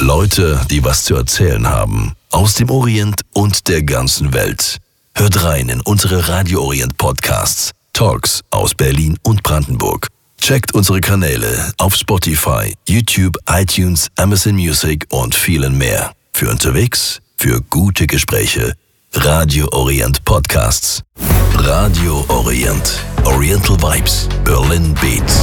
Leute, die was zu erzählen haben. Aus dem Orient und der ganzen Welt. Hört rein in unsere Radio Orient Podcasts. Talks aus Berlin und Brandenburg. Checkt unsere Kanäle auf Spotify, YouTube, iTunes, Amazon Music und vielen mehr. Für unterwegs, für gute Gespräche. Radio Orient Podcasts. Radio Orient. Oriental Vibes. Berlin Beats.